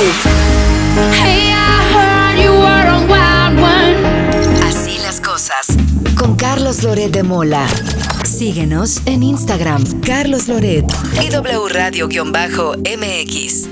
Hey, I heard you were a wild one. Así las cosas. Con Carlos Loret de Mola. Síguenos en Instagram, Carlos Loret y W Radio-MX.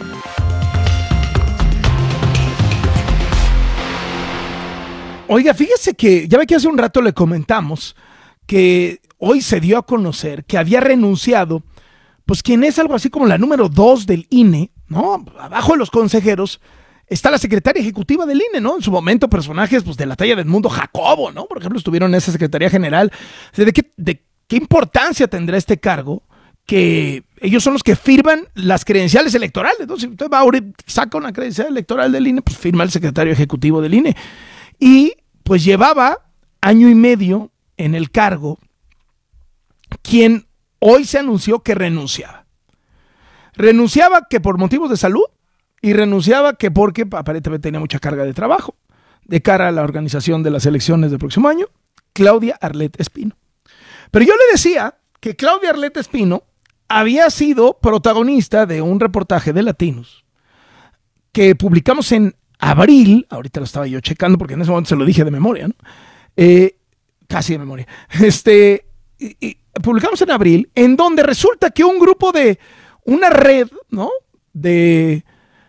Oiga, fíjese que ya ve que hace un rato le comentamos que hoy se dio a conocer que había renunciado, pues quien es algo así como la número 2 del INE, ¿no? Abajo de los consejeros está la secretaria ejecutiva del INE, ¿no? En su momento personajes pues de la talla de Edmundo Jacobo, ¿no? Por ejemplo, estuvieron en esa secretaría general. ¿De qué importancia tendrá este cargo? Que ellos son los que firman las credenciales electorales. Entonces, si usted va ahora y saca una credencial electoral del INE, pues firma el secretario ejecutivo del INE. Y pues llevaba año y medio en el cargo quien hoy se anunció que renunciaba. Renunciaba que por motivos de salud y renunciaba que porque aparentemente tenía mucha carga de trabajo de cara a la organización de las elecciones del próximo año, Claudia Arlet Espino. Pero yo le decía que Claudia Arlet Espino había sido protagonista de un reportaje de Latinos que publicamos en abril, ahorita lo estaba yo checando porque en ese momento se lo dije de memoria, ¿no? Casi de memoria. Publicamos en abril, en donde resulta que un grupo de una red, ¿no? de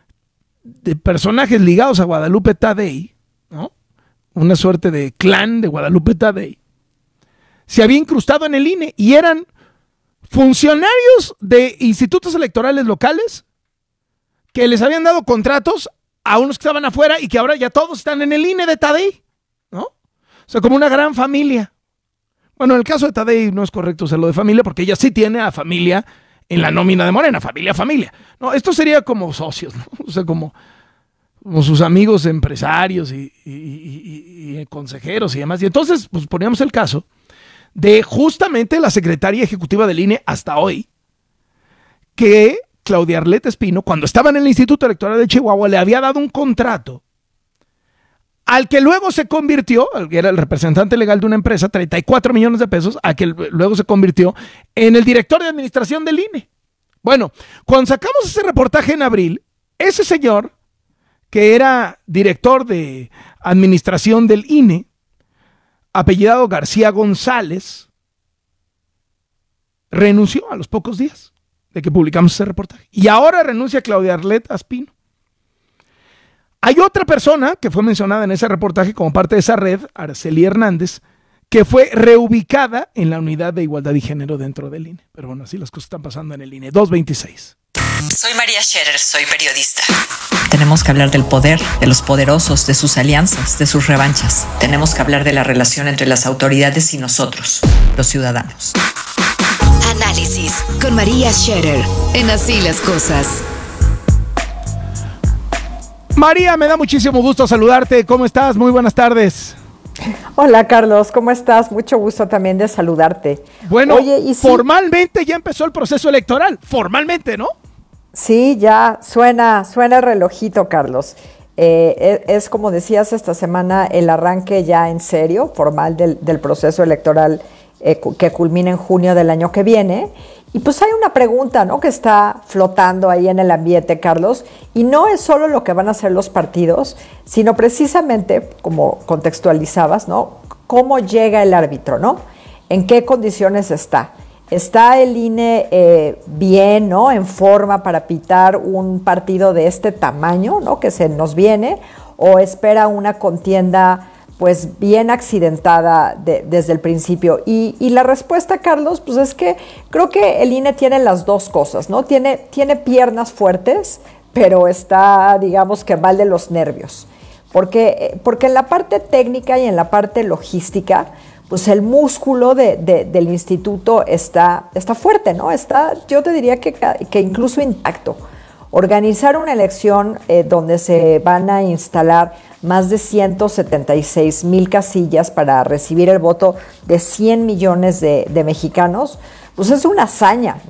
personajes ligados a Guadalupe Tadei, ¿no? Una suerte de clan de Guadalupe Tadei, se había incrustado en el INE y eran funcionarios de institutos electorales locales que les habían dado contratos a unos que estaban afuera y que ahora ya todos están en el INE de Tadei, ¿no? O sea, como una gran familia. Bueno, en el caso de Tadei no es correcto usarlo de familia porque ella sí tiene a familia en la nómina de Morena, familia. No, esto sería como socios, ¿no? O sea, como sus amigos empresarios y consejeros y demás. Y entonces, pues poníamos el caso de justamente la secretaria ejecutiva del INE hasta hoy, que Claudia Arlet Espino, cuando estaba en el Instituto Electoral de Chihuahua, le había dado un contrato al que luego se convirtió, que era el representante legal de una empresa, 34 millones de pesos, a que luego se convirtió en el director de administración del INE. Bueno, cuando sacamos ese reportaje en abril, ese señor, que era director de administración del INE, apellidado García González, renunció a los pocos días de que publicamos ese reportaje. Y ahora renuncia Claudia Arlet Espino. Hay otra persona que fue mencionada en ese reportaje como parte de esa red, Araceli Hernández, que fue reubicada en la unidad de igualdad y género dentro del INE. Pero bueno, así las cosas están pasando en el INE. 226. Soy María Scherer, soy periodista. Tenemos que hablar del poder, de los poderosos, de sus alianzas, de sus revanchas. Tenemos que hablar de la relación entre las autoridades y nosotros, los ciudadanos. Análisis con María Scherer en Así las cosas. María, me da muchísimo gusto saludarte. ¿Cómo estás? Muy buenas tardes. Hola, Carlos, ¿cómo estás? Mucho gusto también de saludarte. Bueno, oye, ¿y si... formalmente ya empezó el proceso electoral. Formalmente, ¿no? Sí, ya suena el relojito, Carlos. Es como decías esta semana, el arranque ya en serio, formal del proceso electoral que culmina en junio del año que viene. Y pues hay una pregunta, ¿no?, que está flotando ahí en el ambiente, Carlos, y no es solo lo que van a hacer los partidos, sino precisamente, como contextualizabas, ¿no?, cómo llega el árbitro, ¿no? ¿En qué condiciones está? ¿Está el INE bien, ¿no?, en forma para pitar un partido de este tamaño, ¿no?, que se nos viene, o espera una contienda pues bien accidentada desde el principio? Y la respuesta, Carlos, pues es que creo que el INE tiene las dos cosas, ¿no? Tiene piernas fuertes, pero está, digamos, que mal de los nervios. Porque en la parte técnica y en la parte logística, pues el músculo del instituto está fuerte, ¿no? Yo te diría que incluso intacto. Organizar una elección donde se van a instalar más de 176,000 casillas para recibir el voto de 100 millones de mexicanos, pues es una hazaña,